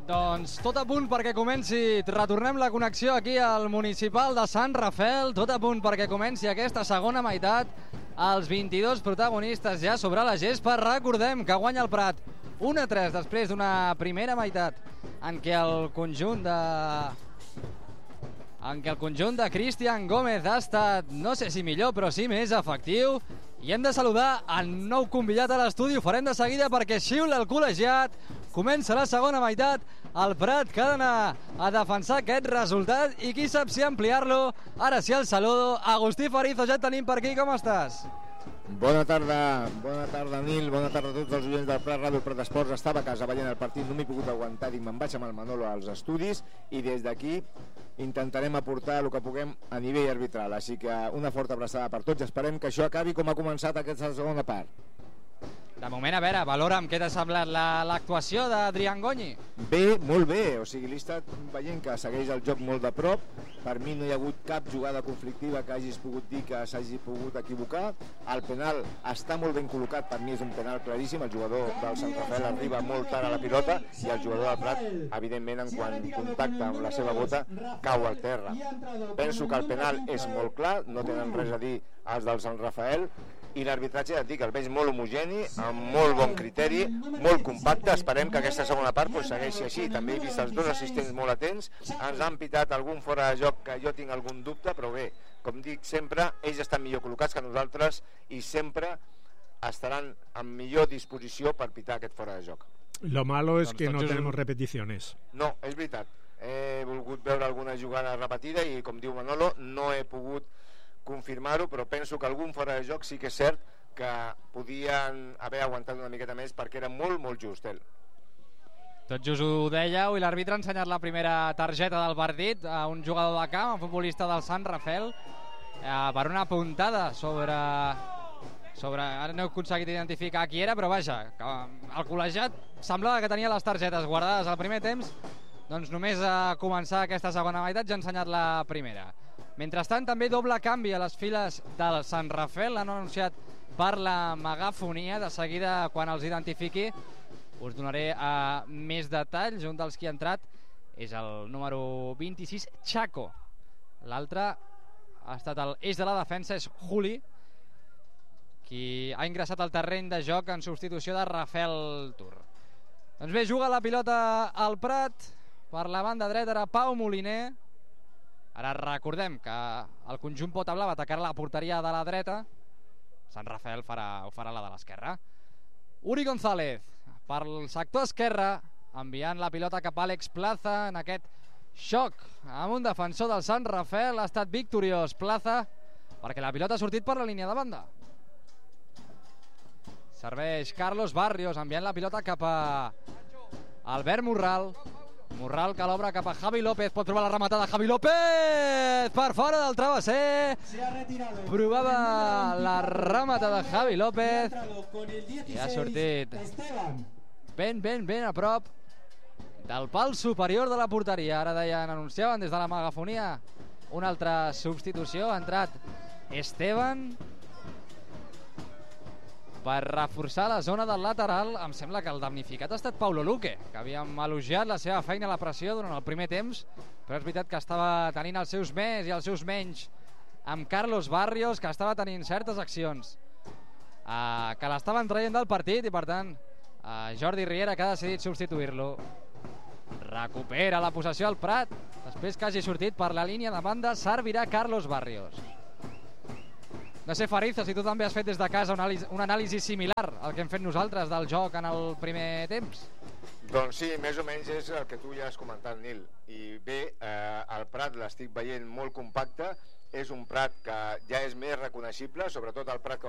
Doncs tot a punt perquè comenci, retornem la connexió aquí al Municipal de Sant Rafel, tot a punt perquè comenci aquesta segona meitat, els 22 protagonistes ja sobre la gespa. Recordem que guanya el Prat 1-3 després d'una primera meitat en què el conjunt de Cristian Gómez ha estat, no sé si millor, però sí més efectiu. I hem de saludar el nou convidat a l'estudi, ho farem de seguida perquè xiula el col·legiat. Comença la segona meitat, el Prat que ha d'anar a defensar aquest resultat i qui sap si ampliar-lo. Ara sí el saludo, Agustí Farizo, ja et tenim per aquí, com estàs? Bona tarda Nil, bona tarda a tots els oients del Prat Ràdio Prat Esports. Estava a casa veient el partit, no m'he pogut aguantar, dic, me'n vaig amb el Manolo als estudis i des d'aquí intentarem aportar el que puguem a nivell arbitral, així que una forta abraçada per tots. Esperem que això acabi com ha començat aquesta segona part. De moment, a veure, valora'm què t'ha semblat l'actuació d'Adrián Goñi. Bé, molt bé, o sigui, l'he estat veient que segueix el joc molt de prop. Per mi no hi ha hagut cap jugada conflictiva que hagis pogut dir que s'hagi pogut equivocar. El penal està molt ben col·locat, per mi és un penal claríssim. El jugador del Sant Rafel arriba molt tard a la pilota i el jugador del Prat, evidentment, en quan contacta amb la seva bota, cau al terra. Penso que el penal és molt clar, no tenen res a dir els del Sant Rafael, i l'arbitratge, ja et dic, el veig molt homogeni, amb molt bon criteri, molt compacte. Esperem que aquesta segona part segueixi així. També he vist els dos assistents molt atents, ens han pitat algun fora de joc que jo tinc algun dubte, però bé, com dic sempre, ells estan millor col·locats que nosaltres i sempre estaran en millor disposició per pitar aquest fora de joc. Lo malo es que no tenemos repeticiones. No, és veritat, he volgut veure alguna jugada repetida i, com diu Manolo, no he pogut confirmar-ho, però penso que algun fora de joc sí que és cert que podien haver aguantat una miqueta més perquè era molt, molt just. Tot just ho dèieu, i l'àrbitre ha ensenyat la primera targeta del partit a un jugador de camp, un futbolista del Sant Rafel, per una puntada sobre... Ara no he aconseguit identificar qui era, però vaja, el col·legiat semblava que tenia les targetes guardades al primer temps, doncs només a començar aquesta segona meitat ja ha ensenyat la primera. Mentrestant, també doble canvi a les files del Sant Rafel, l'han anunciat per la megafonia. De seguida, quan els identifiqui, us donaré més detalls. Un dels que ha entrat és el número 26, Chaco. L'altre ha estat el eix de la defensa, és Juli, qui ha ingressat al terreny de joc en substitució de Rafael Tur. Doncs bé, juga la pilota al Prat. Per la banda dreta era Pau Moliner. Ara recordem que el conjunt Pota Blava atacarà la porteria de la dreta. Sant Rafael ho farà la de l'esquerra. Uri González per el sector esquerre, enviant la pilota cap a Àlex Plaza en aquest xoc amb un defensor del Sant Rafel. Ha estat victoriós Plaza perquè la pilota ha sortit per la línia de banda. Serveix Carlos Barrios enviant la pilota cap a Albert Morral. Morral que l'obre cap a Javi López, pot trobar la rematada Javi López per fora del travesser. Provava la rematada Javi López i ha sortit ben a prop del pal superior de la porteria. Ara deien, anunciaven des de la megafonia una altra substitució. Ha entrat Esteban per reforçar la zona del lateral. Em sembla que el damnificat ha estat Paulo Luque, que havíem elogiat la seva feina a la pressió durant el primer temps, però és veritat que estava tenint els seus més i els seus menys amb Carlos Barrios, que estava tenint certes accions que l'estaven traient del partit, i per tant Jordi Riera, que ha decidit substituir-lo. Recupera la possessió al Prat després que hagi sortit per la línia de banda. Servirà Carlos Barrios. No sé, Farizo, si tu també has fet des de casa un anàlisi similar al que hem fet nosaltres del joc en el primer temps. Doncs sí, més o menys és el que tu ja has comentat, Nil. I bé, el Prat l'estic veient molt compacte. És un Prat que ja és més reconeixible, sobretot el Prat que